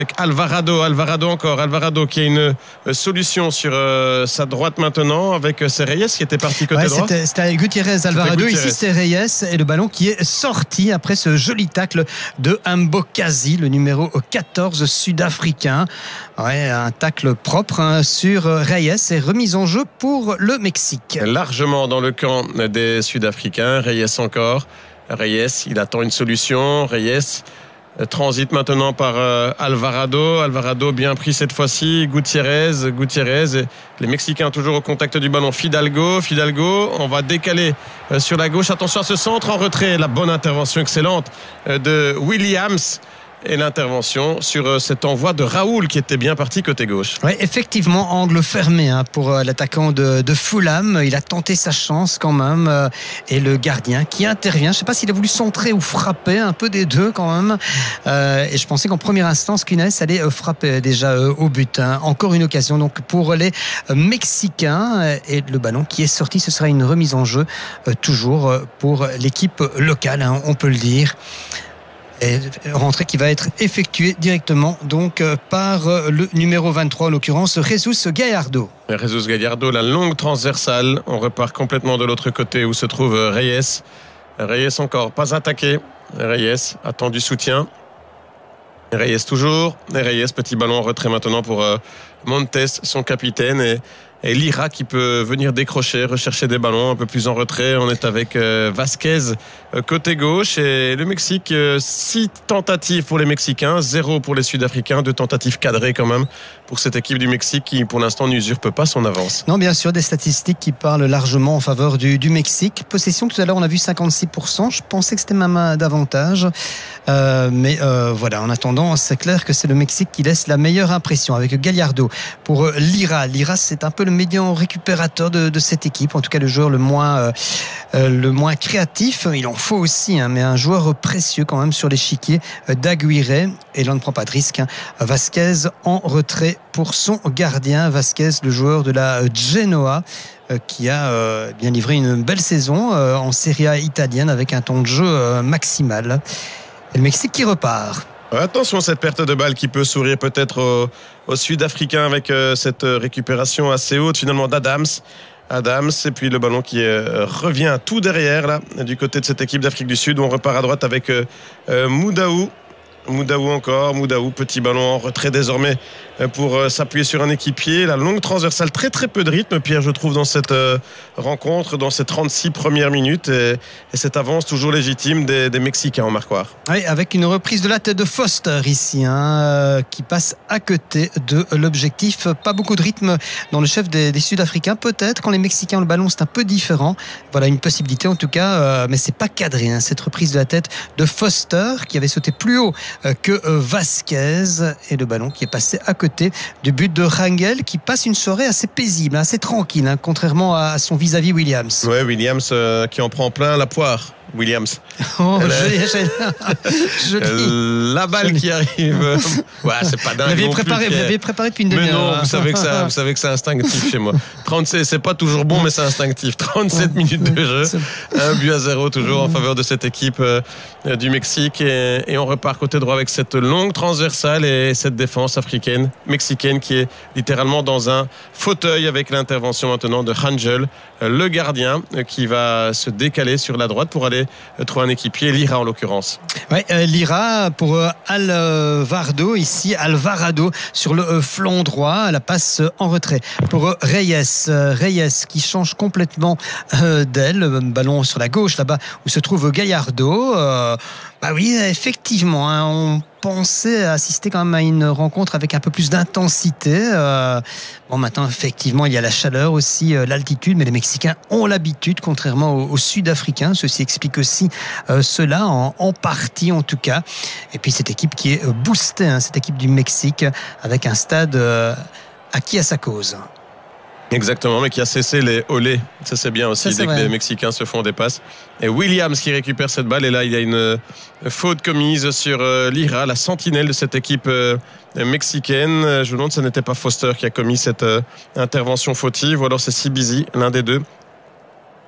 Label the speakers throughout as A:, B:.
A: Avec Alvarado encore. Alvarado qui a une solution sur sa droite maintenant avec c'est Reyes qui était parti côté droit.
B: C'était Gutiérrez, Alvarado. Ici c'est Reyes et le ballon qui est sorti après ce joli tacle de Mbokazi, le numéro 14 sud-africain. Un tacle propre sur Reyes et remise en jeu pour le Mexique.
A: Largement dans le camp des Sud-Africains. Reyes encore. Reyes, il attend une solution. Reyes transite maintenant par Alvarado bien pris cette fois-ci. Gutiérrez, les Mexicains toujours au contact du ballon. Fidalgo, on va décaler sur la gauche, attention à ce centre en retrait, la bonne intervention excellente de Williams. Et l'intervention sur cet envoi de Raoul qui était bien parti côté gauche.
B: Oui, effectivement, angle fermé pour l'attaquant de Fulham. Il a tenté sa chance quand même. Et le gardien qui intervient. Je ne sais pas s'il a voulu centrer ou frapper, un peu des deux quand même. Et je pensais qu'en première instance, Quines allait frapper déjà au but. Encore une occasion donc pour les Mexicains. Et le ballon qui est sorti, ce sera une remise en jeu toujours pour l'équipe locale, on peut le dire. Et rentrée qui va être effectuée directement donc par le numéro 23, en l'occurrence Jesus Gallardo.
A: Jesus Gallardo, la longue transversale. On repart complètement de l'autre côté où se trouve Reyes. Reyes encore pas attaqué. Reyes attend du soutien. Reyes toujours. Et Reyes, petit ballon en retrait maintenant pour Montes, son capitaine. Et Lira qui peut venir décrocher, rechercher des ballons un peu plus en retrait. On est avec Vasquez côté gauche. Et le Mexique, 6 tentatives pour les Mexicains, 0 pour les Sud-Africains, 2 tentatives cadrées quand même pour cette équipe du Mexique qui pour l'instant n'usurpe pas son avance.
B: Non, bien sûr, des statistiques qui parlent largement en faveur du Mexique. Possession, tout à l'heure on a vu 56%. Je pensais que c'était même davantage. Mais voilà, en attendant, c'est clair que c'est le Mexique qui laisse la meilleure impression avec Gallardo. Pour Lira, c'est un peu le médian récupérateur de cette équipe, en tout cas le joueur le moins créatif. Il en faut aussi, mais un joueur précieux quand même sur l'échiquier d'Aguirre. Et là on ne prend pas de risque. Vasquez en retrait pour son gardien. Vasquez, le joueur de la Genoa, qui a bien livré une belle saison en Serie A italienne avec un temps de jeu maximal. Et le Mexique qui repart.
A: Attention à cette perte de balle qui peut sourire peut-être aux Sud-Africains avec cette récupération assez haute finalement d'Adams. Et puis le ballon qui revient tout derrière là, du côté de cette équipe d'Afrique du Sud où on repart à droite avec Moudaou, petit ballon en retrait désormais pour s'appuyer sur un équipier. La longue transversale, très très peu de rythme, Pierre, je trouve, dans cette rencontre, dans ces 36 premières minutes et cette avance toujours légitime des Mexicains en marquoir.
B: Oui, avec une reprise de la tête de Foster ici, qui passe à côté de l'objectif. Pas beaucoup de rythme dans le chef des Sud-Africains. Peut-être quand les Mexicains ont le ballon, c'est un peu différent. Voilà, une possibilité en tout cas, mais c'est pas cadré, cette reprise de la tête de Foster qui avait sauté plus haut que Vasquez, et le ballon qui est passé à côté du but de Rangel qui passe une soirée assez paisible, assez tranquille, contrairement à son vis-à-vis Williams.
A: Ouais, Williams qui en prend plein la poire. Williams.
B: Joli.
A: La balle qui arrive. Ouais, c'est pas dingue.
B: Vous l'aviez préparé depuis une demi-heure.
A: Mais non, vous savez que c'est instinctif chez moi. 37, c'est pas toujours bon, mais c'est instinctif. 37 minutes de jeu. 1-0 toujours en faveur de cette équipe du Mexique. Et on repart côté droit avec cette longue transversale et cette défense mexicaine qui est littéralement dans un fauteuil avec l'intervention maintenant de Rangel, le gardien, qui va se décaler sur la droite pour aller trouver un équipier, Lira en l'occurrence.
B: Ouais, Lira pour Alvarado sur le flanc droit, la passe en retrait pour Reyes qui change complètement d'aile, ballon sur la gauche là-bas où se trouve Gallardo. Oui, effectivement, on pensait assister quand même à une rencontre avec un peu plus d'intensité. Maintenant, effectivement, il y a la chaleur aussi, l'altitude, mais les Mexicains ont l'habitude, contrairement aux Sud-Africains. Ceci explique aussi cela, en partie en tout cas. Et puis cette équipe qui est boostée, cette équipe du Mexique, avec un stade acquis à sa cause.
A: Exactement, mais qui a cessé les olés. Ça, c'est bien aussi, dès que les Mexicains se font des passes. Et Williams qui récupère cette balle. Et là, il y a une faute commise sur Lira, la sentinelle de cette équipe mexicaine. Je me demande si ce n'était pas Foster qui a commis cette intervention fautive, ou alors c'est Sibizi, l'un des deux.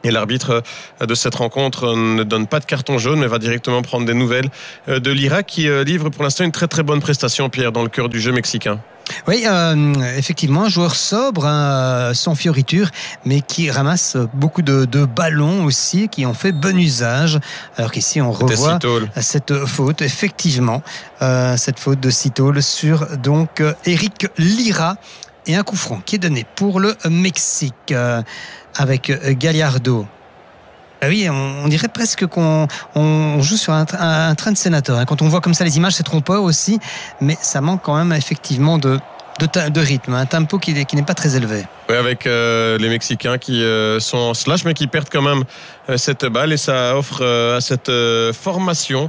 A: Et l'arbitre de cette rencontre ne donne pas de carton jaune, mais va directement prendre des nouvelles de l'Irak qui livre pour l'instant une très très bonne prestation, Pierre, dans le cœur du jeu mexicain.
B: Oui, effectivement, un joueur sobre, sans fioriture, mais qui ramasse beaucoup de ballons aussi, qui en fait bon usage. Alors qu'ici, on revoit cette faute, effectivement, cette faute de Citol sur donc Eric Lira. Et un coup franc qui est donné pour le Mexique avec Gallardo. Ah oui, on dirait presque qu'on joue sur un train de sénateur. Quand on voit comme ça les images, c'est trompeur aussi, mais ça manque quand même effectivement de rythme, un tempo qui n'est pas très élevé.
A: Oui, avec les Mexicains qui sont en slash, mais qui perdent quand même cette balle, et ça offre à cette formation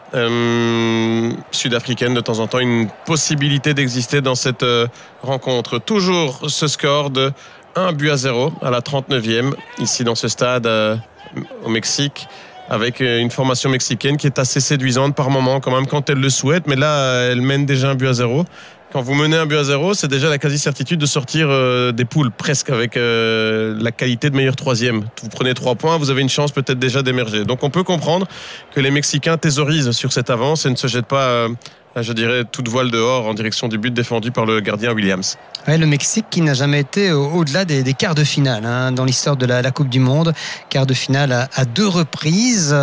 A: sud-africaine de temps en temps une possibilité d'exister dans cette rencontre. Toujours ce score de 1-0 à la 39e, ici dans ce stade au Mexique, avec une formation mexicaine qui est assez séduisante par moment quand même quand elle le souhaite, mais là elle mène déjà 1-0. Quand vous menez 1-0, c'est déjà la quasi-certitude de sortir des poules, presque, avec la qualité de meilleur troisième. Vous prenez 3 points, vous avez une chance peut-être déjà d'émerger. Donc on peut comprendre que les Mexicains thésaurisent sur cette avance et ne se jettent pas, je dirais, toute voile dehors en direction du but défendu par le gardien Williams.
B: Ouais, le Mexique qui n'a jamais été au-delà des quarts de finale dans l'histoire de la Coupe du Monde. Quart de finale à 2 reprises.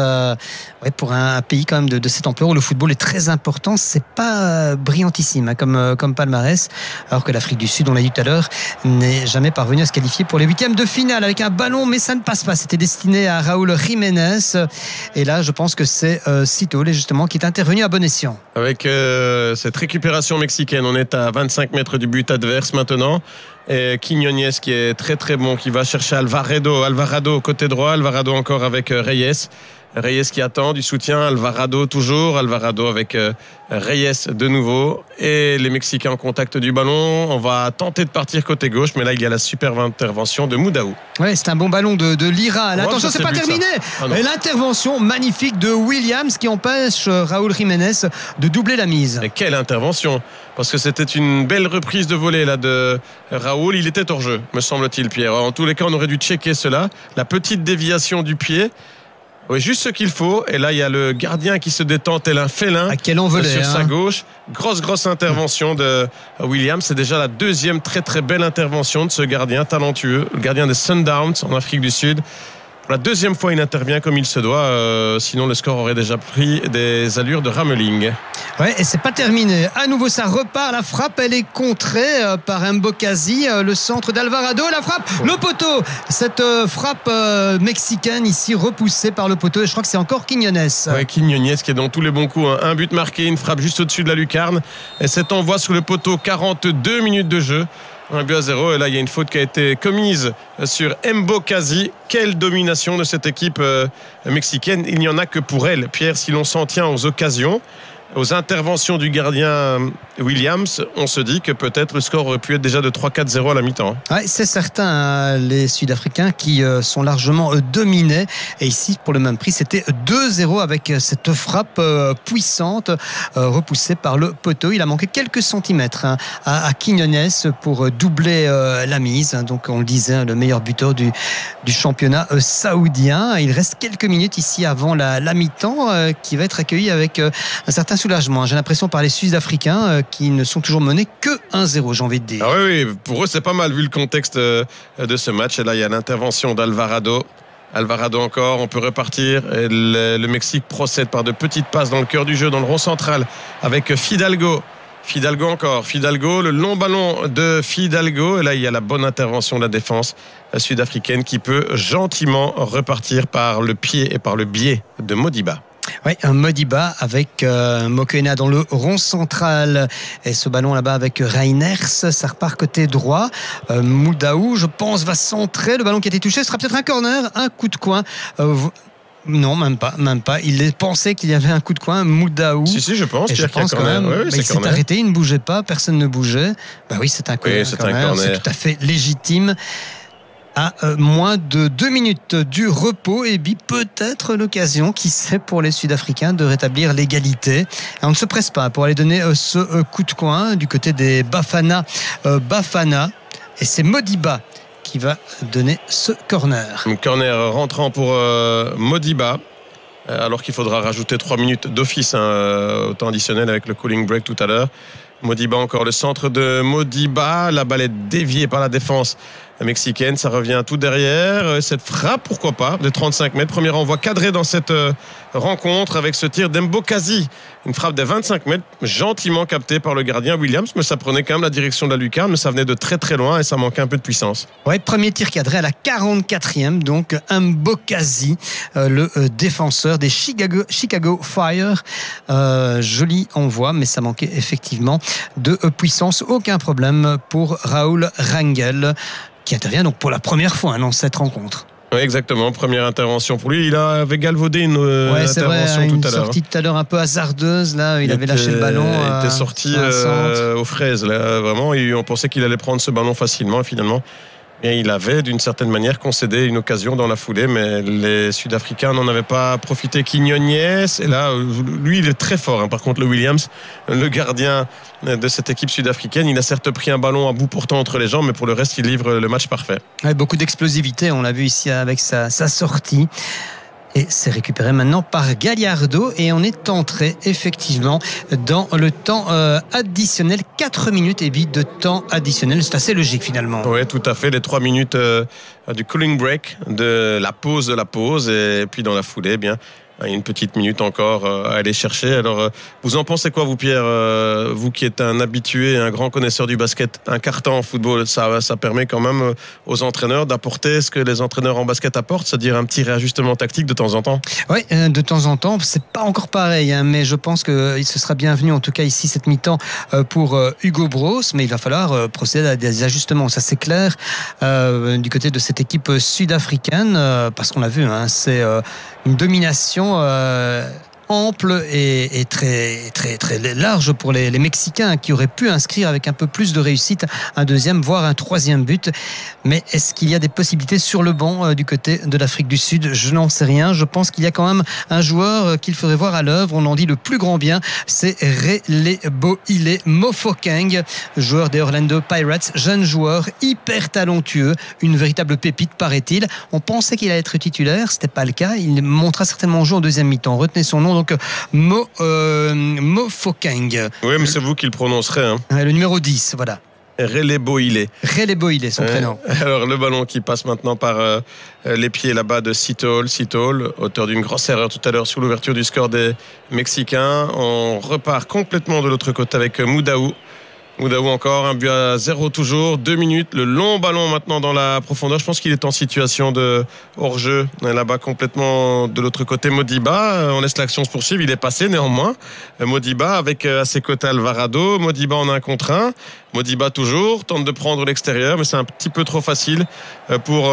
B: Pour un pays quand même de cette ampleur où le football est très important, c'est pas brillantissime comme palmarès. Alors que l'Afrique du Sud, on l'a dit tout à l'heure, n'est jamais parvenu à se qualifier pour les 8e de finale avec un ballon, mais ça ne passe pas. C'était destiné à Raúl Jiménez. Et là, je pense que c'est Citol justement qui est intervenu à bon escient.
A: Avec cette récupération mexicaine, on est à 25 mètres du but adverse maintenant, et Quiñones qui est très très bon, qui va chercher Alvarado côté droit, Alvarado encore avec Reyes qui attend du soutien, Alvarado avec Reyes de nouveau, et les Mexicains en contact du ballon. On va tenter de partir côté gauche, mais là il y a la superbe intervention de Moudaou.
B: Ouais, c'est un bon ballon de Lira. Attention, c'est pas terminé. Et l'intervention magnifique de Williams qui empêche Raúl Jiménez de doubler la mise.
A: Et quelle intervention! Parce que c'était une belle reprise de volée là de Raúl. Il était hors jeu, me semble-t-il, Pierre. En tous les cas, on aurait dû checker cela. La petite déviation du pied. Oui, juste ce qu'il faut. Et là, il y a le gardien qui se détend tel un félin sur sa gauche. Grosse intervention de Williams. C'est déjà la 2e très très belle intervention de ce gardien talentueux, le gardien des Sundowns en Afrique du Sud. Pour la 2e fois, il intervient comme il se doit. Sinon, le score aurait déjà pris des allures de rammeling.
B: Ouais, et c'est pas terminé. À nouveau, ça repart. La frappe, elle est contrée par Mbokazi. Le centre d'Alvarado. La frappe, le poteau. Cette frappe mexicaine ici repoussée par le poteau. Et je crois que c'est encore Quiñones.
A: Ouais, Quiñones qui est dans tous les bons coups. Un but marqué, une frappe juste au-dessus de la lucarne. Et cet envoi sur le poteau, 42 minutes de jeu. 1-0, et là il y a une faute qui a été commise sur Mbokazi. Quelle domination de cette équipe mexicaine. Il n'y en a que pour elle, Pierre, si l'on s'en tient aux occasions, aux interventions du gardien Williams, on se dit que peut-être le score aurait pu être déjà de 3-4-0 à la mi-temps.
B: Ouais, c'est certain, les Sud-Africains qui sont largement dominés. Et ici, pour le même prix, c'était 2-0 avec cette frappe puissante repoussée par le poteau. Il a manqué quelques centimètres à Quiñones pour doubler la mise. Donc, on le disait, le meilleur buteur du championnat saoudien. Il reste quelques minutes ici avant la mi-temps qui va être accueilli avec un certain soulagement. J'ai l'impression par les Sud-Africains qui ne sont toujours menés que 1-0, j'ai envie de dire.
A: Ah oui, pour eux c'est pas mal vu le contexte de ce match. Et là il y a l'intervention d'Alvarado. Alvarado encore, on peut repartir. Et le Mexique procède par de petites passes dans le cœur du jeu, dans le rond central, avec Fidalgo, le long ballon de Fidalgo. Et là il y a la bonne intervention de la défense sud-africaine qui peut gentiment repartir par le pied et par le biais de Modiba.
B: Oui, un Modiba avec Mokoena dans le rond central. Et ce ballon là-bas avec Reiners, ça repart côté droit. Moudaou, je pense, va centrer. Le ballon qui a été touché, ce sera peut-être un corner, un coup de coin. Non, même pas. Il pensait qu'il y avait un coup de coin, Moudaou.
A: Si, je pense.
B: Et je pense quand même. Il s'est arrêté, il ne bougeait pas, personne ne bougeait. Oui, c'est un corner.
A: Oui, c'est un corner.
B: C'est tout à fait légitime. À moins de 2 minutes du repos, et puis peut-être l'occasion, qui sait, pour les Sud-Africains de rétablir l'égalité. Et on ne se presse pas pour aller donner ce coup de coin du côté des Bafana. Et c'est Modiba qui va donner ce corner.
A: Un corner rentrant pour Modiba. Alors qu'il faudra rajouter 3 minutes d'office au temps additionnel avec le cooling break tout à l'heure. Modiba, encore le centre de Modiba. La balle est déviée par la défense mexicaine. Ça revient tout derrière. Cette frappe, pourquoi pas, de 35 mètres. Premier envoi cadré dans cette rencontre avec ce tir d'Embokazi. Une frappe de 25 mètres, gentiment captée par le gardien Williams. Mais ça prenait quand même la direction de la lucarne. Mais ça venait de très très loin et ça manquait un peu de puissance.
B: Ouais, premier tir cadré à la 44e. Donc Embokazi, le défenseur des Chicago Fire. Joli envoi, mais ça manquait effectivement de puissance. Aucun problème pour Raoul Rangel, qui intervient donc pour la première fois dans cette rencontre.
A: Oui, exactement. Première intervention pour lui. Il avait galvaudé une intervention
B: vrai,
A: tout à l'heure.
B: Une sortie tout à l'heure un peu hasardeuse. Là, il avait lâché le ballon.
A: Il était sorti aux fraises. Là, vraiment, on pensait qu'il allait prendre ce ballon facilement. Finalement, et il avait d'une certaine manière concédé une occasion dans la foulée, mais les Sud-Africains n'en avaient pas profité. Quignonez, et là, lui, il est très fort. Par contre, le Williams, le gardien de cette équipe sud-africaine, il a certes pris un ballon à bout portant entre les jambes, mais pour le reste, il livre le match parfait.
B: Ouais, beaucoup d'explosivité, on l'a vu ici avec sa sortie. Et c'est récupéré maintenant par Gallardo et on est entré effectivement dans le temps additionnel. 4 minutes et 8 de temps additionnel, c'est assez logique finalement.
A: Oui, tout à fait, les 3 minutes du cooling break, de la pause et puis dans la foulée, bien une petite minute encore à aller chercher. Alors, vous en pensez quoi, vous, Pierre, vous qui êtes un habitué, un grand connaisseur du basket, un carton en football, ça permet quand même aux entraîneurs d'apporter ce que les entraîneurs en basket apportent, c'est-à-dire un petit réajustement tactique de temps en temps. Oui,
B: de temps en temps, c'est pas encore pareil, mais je pense que ce sera bienvenu, en tout cas ici, cette mi-temps pour Hugo Broos, mais il va falloir procéder à des ajustements, ça c'est clair, du côté de cette équipe sud-africaine, parce qu'on l'a vu, c'est une domination ample et très, très, très large pour les Mexicains qui auraient pu inscrire avec un peu plus de réussite un deuxième, voire un troisième but. Mais est-ce qu'il y a des possibilités sur le banc du côté de l'Afrique du Sud? Je n'en sais rien. Je pense qu'il y a quand même un joueur qu'il faudrait voir à l'œuvre. On en dit le plus grand bien, c'est Relebohile Mofokeng, joueur des Orlando Pirates, jeune joueur, hyper talentueux, une véritable pépite paraît-il. On pensait qu'il allait être titulaire, c'était pas le cas. Il montrera certainement jouer en deuxième mi-temps. Retenez son nom, donc Mofokeng.
A: Oui, mais c'est vous qui le prononcerez.
B: Le numéro 10, voilà.
A: Relebohile,
B: son prénom.
A: Alors le ballon qui passe maintenant par les pieds là-bas de Sitol, auteur d'une grosse erreur tout à l'heure sur l'ouverture du score des Mexicains. On repart complètement de l'autre côté avec Moudaou encore, un but à 0 toujours, 2 minutes, le long ballon maintenant dans la profondeur. Je pense qu'il est en situation de hors-jeu là-bas complètement de l'autre côté. Modiba, on laisse l'action se poursuivre, il est passé néanmoins. Modiba avec à ses côtés Alvarado, Modiba en 1 contre 1. Modiba toujours, tente de prendre l'extérieur, mais c'est un petit peu trop facile pour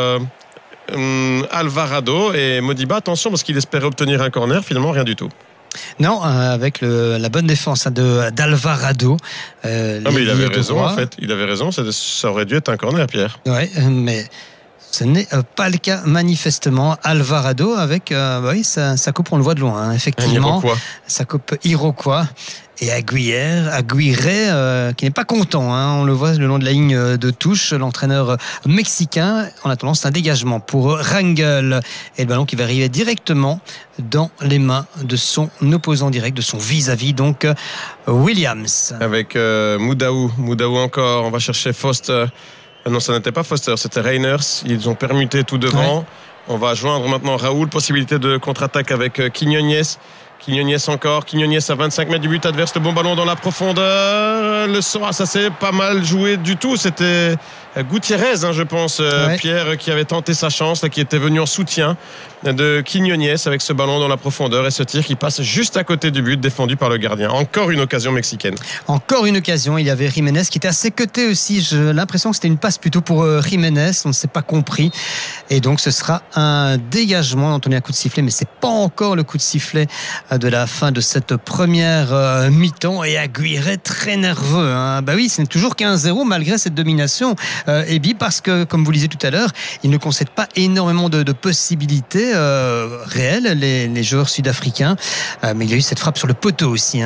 A: Alvarado. Et Modiba, attention parce qu'il espérait obtenir un corner, finalement rien du tout.
B: Non, avec la bonne défense d'Alvarado.
A: Mais il avait raison en fait. Il avait raison, ça aurait dû être un corner, Pierre.
B: Oui, mais ce n'est pas le cas manifestement. Alvarado avec, ça coupe, on le voit de loin, effectivement. Ça coupe Iroquois. Et Aguirre qui n'est pas content, on le voit le long de la ligne de touche, l'entraîneur mexicain. En attendant, c'est un dégagement pour Rangel et le ballon qui va arriver directement dans les mains de son opposant direct, de son vis-à-vis, donc Williams.
A: Avec Moudaou encore, on va chercher Foster. Non, ça n'était pas Foster, c'était Reiners. Ils ont permuté tout devant. Ouais. On va joindre maintenant Raoul, possibilité de contre-attaque avec Quignonez encore. Quignonez à 25 mètres du but adverse. Le bon ballon dans la profondeur. Le sort, ça s'est pas mal joué du tout. C'était Gutiérrez, je pense, Pierre, qui avait tenté sa chance, qui était venu en soutien de Quignonez avec ce ballon dans la profondeur et ce tir qui passe juste à côté du but défendu par le gardien. Encore une occasion mexicaine.
B: Encore une occasion. Il y avait Jiménez qui était à ses côtés aussi. J'ai l'impression que c'était une passe plutôt pour Jiménez. On ne s'est pas compris. Et donc ce sera un dégagement. On a entendu un coup de sifflet, mais c'est pas encore le coup de sifflet de la fin de cette première mi-temps. Et Aguirre très nerveux. Bah oui, c'est toujours 15-0 malgré cette domination. Ebi, parce que, comme vous le disiez tout à l'heure, il ne concède pas énormément de possibilités réelles, les joueurs sud-africains. Mais il y a eu cette frappe sur le poteau aussi.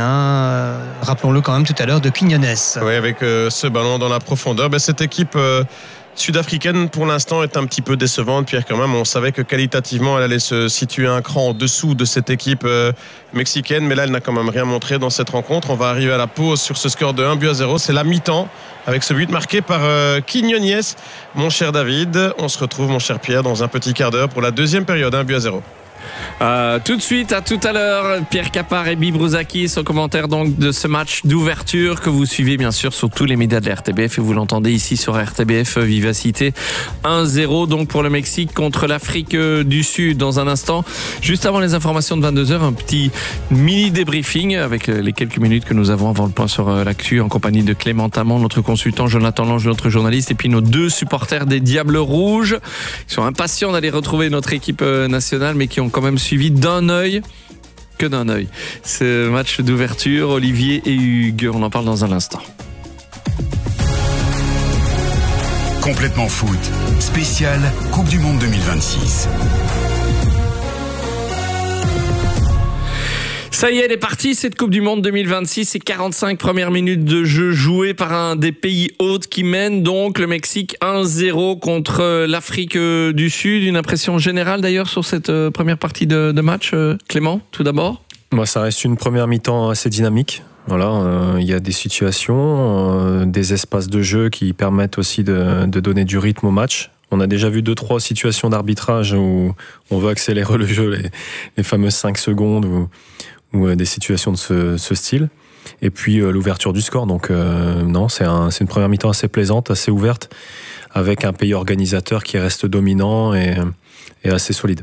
B: Rappelons-le quand même tout à l'heure de Quignonez.
A: Oui, avec ce ballon dans la profondeur. Cette équipe sud-africaine pour l'instant est un petit peu décevante, Pierre, quand même. On savait que qualitativement elle allait se situer un cran en dessous de cette équipe mexicaine, mais là elle n'a quand même rien montré dans cette rencontre. On va arriver à la pause sur ce score de 1-0. C'est la mi-temps avec ce but marqué par Quiñones. Mon cher David, on se retrouve, mon cher Pierre, dans un petit quart d'heure pour la deuxième période, 1-0.
C: Tout de suite, à tout à l'heure, Pierre Capard et Bill Brouzakis au commentaire donc de ce match d'ouverture que vous suivez bien sûr sur tous les médias de la RTBF et vous l'entendez ici sur RTBF Vivacité. 1-0 donc pour le Mexique contre l'Afrique du Sud dans un instant. Juste avant les informations de 22h, un petit mini débriefing avec les quelques minutes que nous avons avant le point sur l'actu en compagnie de Clément Tamand, notre consultant, Jonathan Lange, notre journaliste, et puis nos deux supporters des Diables Rouges qui sont impatients d'aller retrouver notre équipe nationale mais qui ont quand même suivi d'un œil ce match d'ouverture. Olivier et Hugues, on en parle dans un instant.
D: Complètement foot, spécial Coupe du Monde 2026.
C: Ça y est, elle est partie, cette Coupe du Monde 2026. C'est 45 premières minutes de jeu jouées par un des pays hôtes qui mène donc le Mexique 1-0 contre l'Afrique du Sud. Une impression générale d'ailleurs sur cette première partie de match, Clément, tout d'abord?
E: Moi, ça reste une première mi-temps assez dynamique. Voilà, il y a des situations, des espaces de jeu qui permettent aussi de donner du rythme au match. On a déjà vu 2-3 situations d'arbitrage où on veut accélérer le jeu, les fameuses 5 secondes ou des situations de ce style. Et puis l'ouverture du score. Donc non, c'est une première mi-temps assez plaisante, assez ouverte, avec un pays organisateur qui reste dominant et assez solide.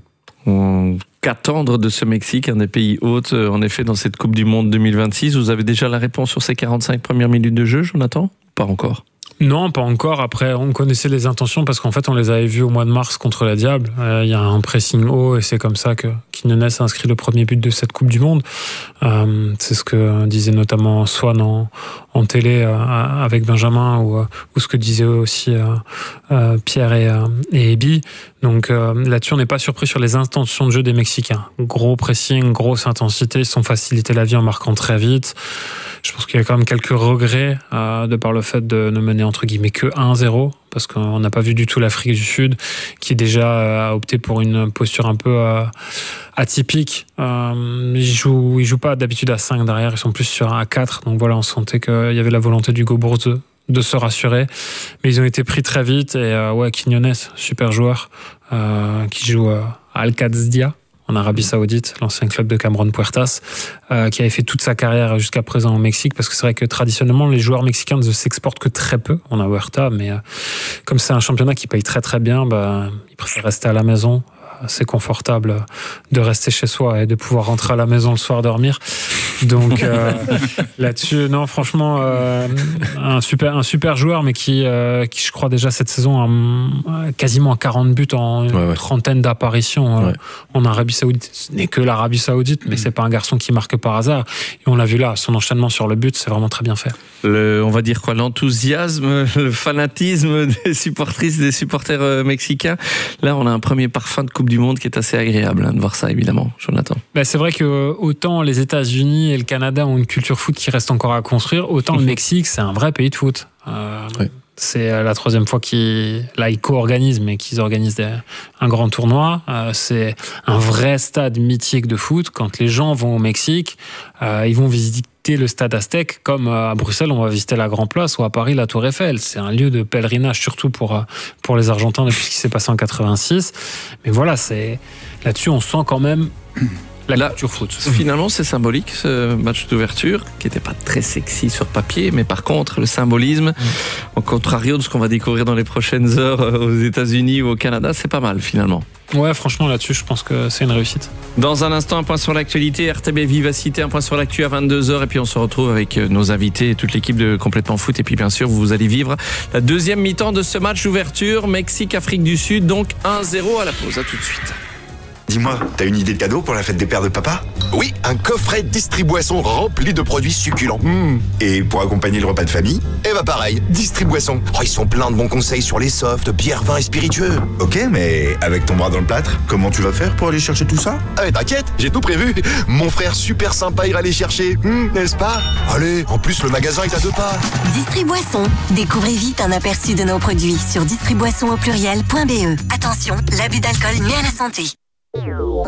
C: Qu'attendre de ce Mexique, un des pays hôtes, en effet, dans cette Coupe du Monde 2026? Vous avez déjà la réponse sur ces 45 premières minutes de jeu, Jonathan? Pas encore.
F: Non, pas encore. Après, on connaissait les intentions parce qu'en fait, on les avait vues au mois de mars contre la Diable. Il y a un pressing haut et c'est comme ça que Quiñones a inscrit le premier but de cette Coupe du Monde. C'est ce que disait notamment Swan en télé avec Benjamin ou ce que disaient aussi Pierre et Ebi. Donc là-dessus, on n'est pas surpris sur les intentions de jeu des Mexicains. Gros pressing, grosse intensité, ils se sont facilité la vie en marquant très vite. Je pense qu'il y a quand même quelques regrets de par le fait de ne mener entre guillemets que 1-0, parce qu'on n'a pas vu du tout l'Afrique du Sud qui déjà a opté pour une posture un peu atypique. Ils jouent pas d'habitude à 5 derrière, ils sont plus sur un à 4. Donc voilà, on sentait qu'il y avait la volonté d'Hugo Brouz de se rassurer, mais ils ont été pris très vite. Et Quiñones, super joueur, qui joue à Al-Qadsia en Arabie Saoudite, l'ancien club de Cameron Puertas, qui avait fait toute sa carrière jusqu'à présent au Mexique, parce que c'est vrai que traditionnellement les joueurs mexicains ne s'exportent que très peu. On a Huerta, mais comme c'est un championnat qui paye très très bien, ils préfèrent rester à la maison. C'est confortable de rester chez soi et de pouvoir rentrer à la maison le soir dormir. Donc là-dessus, non, franchement, un super joueur, mais qui je crois déjà cette saison a quasiment 40 buts en une trentaine d'apparitions en Arabie Saoudite. Ce n'est que l'Arabie Saoudite, mais c'est pas un garçon qui marque par hasard. Et on l'a vu là, son enchaînement sur le but, c'est vraiment très bien fait.
C: On va dire quoi, l'enthousiasme, le fanatisme des supportrices, des supporters mexicains. Là, on a un premier parfum de Coupe du Monde qui est assez agréable de voir ça, évidemment, Jonathan.
F: C'est vrai que autant les États-Unis et le Canada ont une culture foot qui reste encore à construire, autant le Mexique, c'est un vrai pays de foot. C'est la troisième fois qu'ils co-organisent, mais qu'ils organisent un grand tournoi. C'est un vrai stade mythique de foot. Quand les gens vont au Mexique, ils vont visiter le stade Aztèque, comme à Bruxelles, on va visiter la Grand Place, ou à Paris, la Tour Eiffel. C'est un lieu de pèlerinage, surtout pour les Argentins, depuis ce qui s'est passé en 86. Mais voilà, là-dessus, on sent quand même la culture foot.
C: Finalement, c'est symbolique, ce match d'ouverture, qui n'était pas très sexy sur papier, mais par contre, le symbolisme, au contrario de ce qu'on va découvrir dans les prochaines heures aux États-Unis ou au Canada, c'est pas mal, finalement.
F: Ouais, franchement, là-dessus, je pense que c'est une réussite.
C: Dans un instant, un point sur l'actualité, RTB Vivacité, un point sur l'actu à 22h, et puis on se retrouve avec nos invités et toute l'équipe de Complètement Foot, et puis bien sûr, vous allez vivre la deuxième mi-temps de ce match d'ouverture, Mexique-Afrique du Sud, donc 1-0 à la pause. À tout de suite.
G: Dis-moi, t'as une idée de cadeau pour la fête des pères de papa?
H: Oui, un coffret Distriboisson rempli de produits succulents.
G: Et pour accompagner le repas de famille?
H: Et bah pareil, Distriboisson. Oh, ils sont pleins de bons conseils sur les softs, bières, vins et spiritueux.
G: Ok, mais avec ton bras dans le plâtre, comment tu vas faire pour aller chercher tout ça?
H: Ah mais t'inquiète, j'ai tout prévu. Mon frère super sympa ira les chercher, n'est-ce pas? Allez, en plus le magasin est à 2 pas.
I: Distriboisson. Découvrez vite un aperçu de nos produits sur distriboisson au pluriel.be. Attention, l'abus d'alcool nuit à la santé.